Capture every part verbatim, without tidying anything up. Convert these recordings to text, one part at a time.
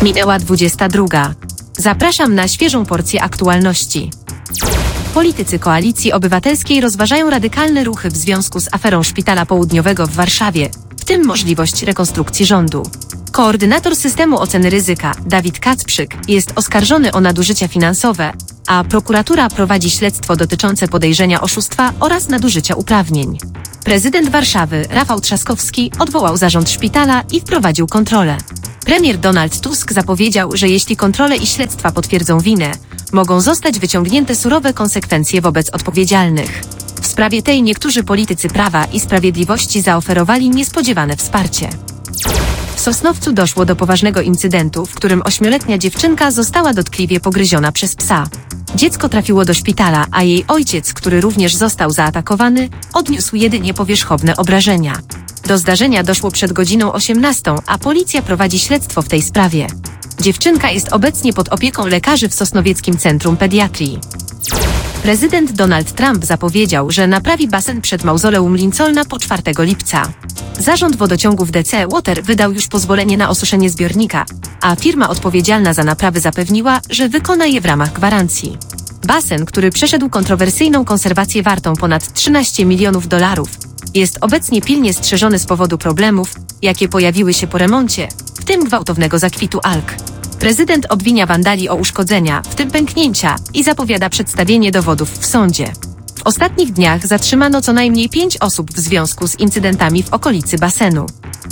Minęła dwudziesta druga. Zapraszam na świeżą porcję aktualności. Politycy Koalicji Obywatelskiej rozważają radykalne ruchy w związku z aferą Szpitala Południowego w Warszawie, w tym możliwość rekonstrukcji rządu. Koordynator systemu oceny ryzyka, Dawid Kacprzyk, jest oskarżony o nadużycia finansowe, a prokuratura prowadzi śledztwo dotyczące podejrzenia oszustwa oraz nadużycia uprawnień. Prezydent Warszawy, Rafał Trzaskowski, odwołał zarząd szpitala i wprowadził kontrolę. Premier Donald Tusk zapowiedział, że jeśli kontrole i śledztwa potwierdzą winę, mogą zostać wyciągnięte surowe konsekwencje wobec odpowiedzialnych. W sprawie tej niektórzy politycy Prawa i Sprawiedliwości zaoferowali niespodziewane wsparcie. W Sosnowcu doszło do poważnego incydentu, w którym ośmioletnia dziewczynka została dotkliwie pogryziona przez psa. Dziecko trafiło do szpitala, a jej ojciec, który również został zaatakowany, odniósł jedynie powierzchowne obrażenia. Do zdarzenia doszło przed godziną osiemnastą, a policja prowadzi śledztwo w tej sprawie. Dziewczynka jest obecnie pod opieką lekarzy w Sosnowieckim Centrum Pediatrii. Prezydent Donald Trump zapowiedział, że naprawi basen przed mauzoleum Lincolna po czwartego lipca. Zarząd wodociągów D C Water wydał już pozwolenie na osuszenie zbiornika, a firma odpowiedzialna za naprawy zapewniła, że wykona je w ramach gwarancji. Basen, który przeszedł kontrowersyjną konserwację wartą ponad trzynaście milionów dolarów, jest obecnie pilnie strzeżony z powodu problemów, jakie pojawiły się po remoncie, w tym gwałtownego zakwitu alg. Prezydent obwinia wandali o uszkodzenia, w tym pęknięcia, i zapowiada przedstawienie dowodów w sądzie. W ostatnich dniach zatrzymano co najmniej pięć osób w związku z incydentami w okolicy basenu.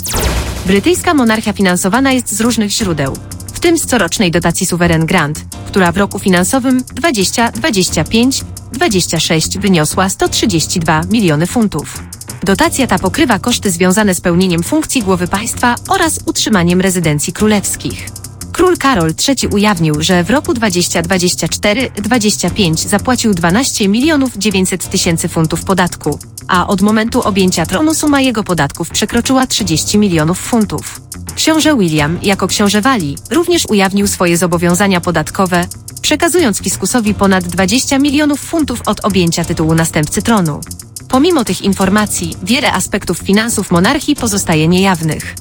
Brytyjska monarchia finansowana jest z różnych źródeł, w tym z corocznej dotacji Sovereign Grant, która w roku finansowym dwudziestym dwudziestym piątym dwudziestym szóstym wyniosła sto trzydzieści dwa miliony funtów. Dotacja ta pokrywa koszty związane z pełnieniem funkcji głowy państwa oraz utrzymaniem rezydencji królewskich. Król Karol trzeci ujawnił, że w roku dwudziestym dwudziestym czwartym dwudziestym piątym zapłacił dwanaście milionów dziewięćset tysięcy funtów podatku, a od momentu objęcia tronu suma jego podatków przekroczyła trzydzieści milionów funtów. Książę William, jako książę Walii, również ujawnił swoje zobowiązania podatkowe, przekazując fiskusowi ponad dwadzieścia milionów funtów od objęcia tytułu następcy tronu. Pomimo tych informacji, wiele aspektów finansów monarchii pozostaje niejawnych.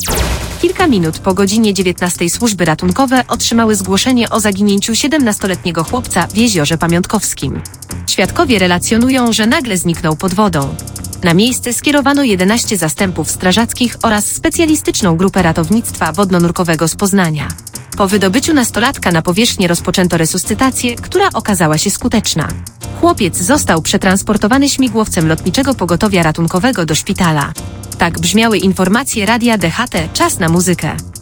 Kilka minut po godzinie dziewiętnastej służby ratunkowe otrzymały zgłoszenie o zaginięciu siedemnastoletniego chłopca w Jeziorze Pamiątkowskim. Świadkowie relacjonują, że nagle zniknął pod wodą. Na miejsce skierowano jedenaście zastępów strażackich oraz specjalistyczną grupę ratownictwa wodno-nurkowego z Poznania. Po wydobyciu nastolatka na powierzchnię rozpoczęto resuscytację, która okazała się skuteczna. Chłopiec został przetransportowany śmigłowcem Lotniczego Pogotowia Ratunkowego do szpitala. Tak brzmiały informacje Radia D H T. Czas na muzykę.